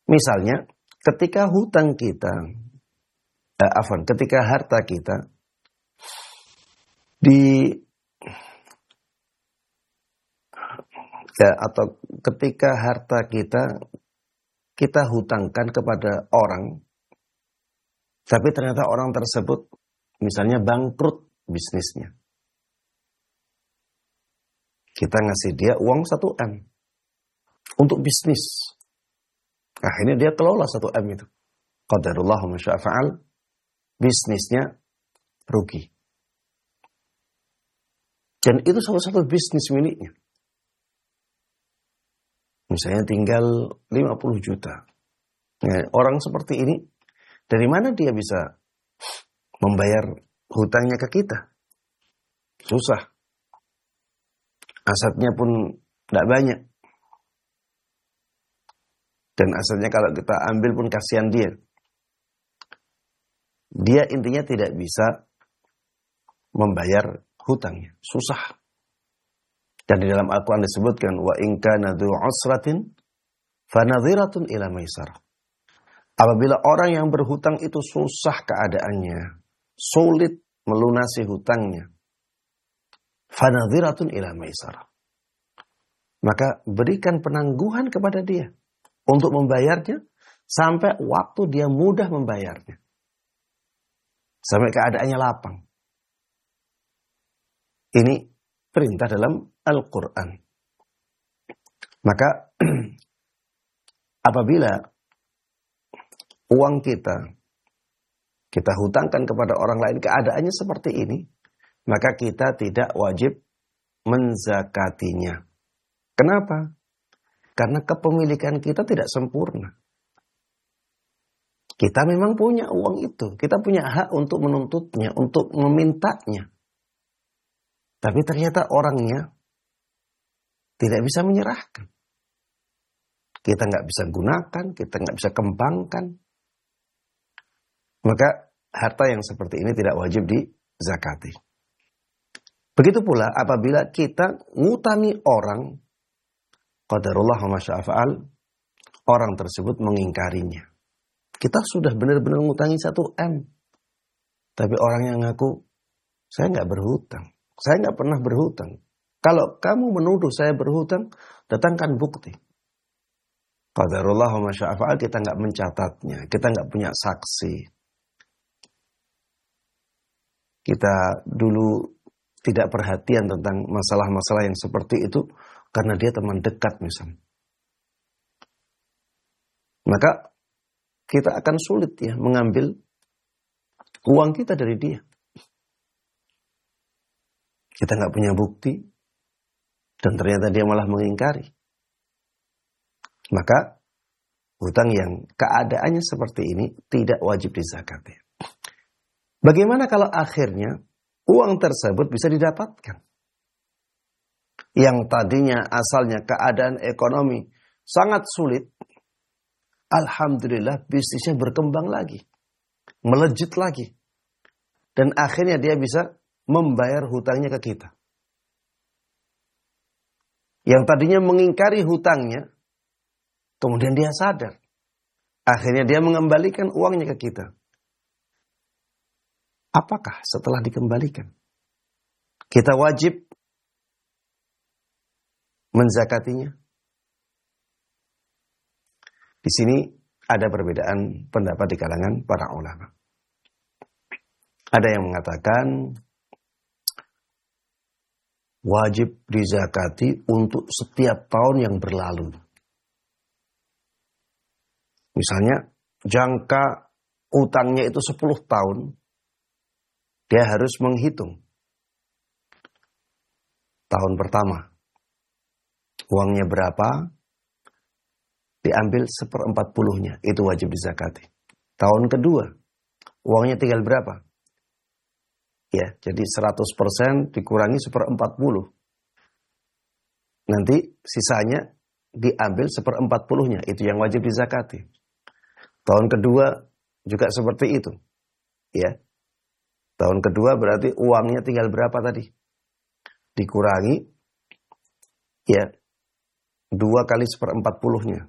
Misalnya, ketika hutang kita, ketika harta kita atau ketika harta kita hutangkan kepada orang, tapi ternyata orang tersebut misalnya bangkrut bisnisnya. Kita ngasih dia uang 1M untuk bisnis. Akhirnya dia kelola 1M itu. Qadarullah ma syaa fa'al, bisnisnya rugi. Dan itu salah satu bisnis miliknya. Misalnya tinggal 50 juta. Nah, orang seperti ini, dari mana dia bisa membayar hutangnya ke kita? Susah. Asetnya pun tidak banyak. Dan asetnya kalau kita ambil pun kasihan dia. Dia intinya tidak bisa membayar hutangnya. Susah. Dan di dalam Al-Quran disebutkan, wa in kana dzu usratin fanadhiratun ila maisarah. Apabila orang yang berhutang itu susah keadaannya, sulit melunasi hutangnya, fanadhiratun ila maisarah, maka berikan penangguhan kepada dia untuk membayarnya sampai waktu dia mudah membayarnya, sampai keadaannya lapang. Ini perintah dalam Al-Quran. Maka apabila uang kita hutangkan kepada orang lain, keadaannya seperti ini, maka kita tidak wajib menzakatinya. Kenapa? Karena kepemilikan kita tidak sempurna. Kita memang punya uang itu, kita punya hak untuk menuntutnya, untuk memintanya. Tapi ternyata orangnya tidak bisa menyerahkan. Kita nggak bisa gunakan, kita nggak bisa kembangkan. Maka harta yang seperti ini tidak wajib dizakati. Begitu pula apabila kita ngutangi orang, qadarullah wa ma syaa fa'al, orang tersebut mengingkarinya. Kita sudah benar-benar ngutangi 1M. Tapi orang yang ngaku, saya nggak berhutang. Saya nggak pernah berhutang. Kalau kamu menuduh saya berhutang, datangkan bukti. Qadarullah wa ma syaa fa'al, kita nggak mencatatnya. Kita nggak punya saksi. Kita dulu tidak perhatian tentang masalah-masalah yang seperti itu karena dia teman dekat misalnya. Maka kita akan sulit ya mengambil uang kita dari dia. Kita nggak punya bukti dan ternyata dia malah mengingkari. Maka hutang yang keadaannya seperti ini tidak wajib dizakati. Bagaimana kalau akhirnya uang tersebut bisa didapatkan? Yang tadinya asalnya keadaan ekonomi sangat sulit, alhamdulillah bisnisnya berkembang lagi, melejit lagi. Dan akhirnya dia bisa membayar hutangnya ke kita. Yang tadinya mengingkari hutangnya, kemudian dia sadar. Akhirnya dia mengembalikan uangnya ke kita. Apakah setelah dikembalikan kita wajib menzakatinya? Di sini ada perbedaan pendapat di kalangan para ulama. Ada yang mengatakan wajib dizakati untuk setiap tahun yang berlalu. Misalnya jangka utangnya itu 10 tahun. Dia harus menghitung. Tahun pertama, uangnya berapa, diambil 1/40-nya, itu wajib dizakati. Tahun kedua, uangnya tinggal berapa? Ya, jadi 100% dikurangi 1/40. Nanti sisanya diambil 1/40-nya, itu yang wajib dizakati. Tahun kedua juga seperti itu. Ya. Tahun kedua berarti uangnya tinggal berapa tadi? Dikurangi ya 2 kali 1/40-nya.